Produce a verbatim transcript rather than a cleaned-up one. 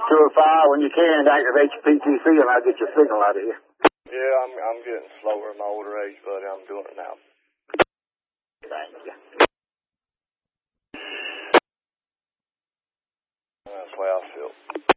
two oh five when you can, activate your P T C and I'll get your signal out of here. Yeah, I'm I'm getting slower in my older age, buddy. I'm doing it now. Thank you. That's the way I feel.